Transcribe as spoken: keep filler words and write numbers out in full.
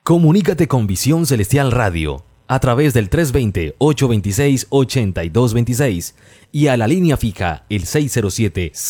Comunícate con Visión Celestial Radio a través del tres dos cero, ocho dos seis, ocho dos dos seis y a la línea fija el seis cero siete,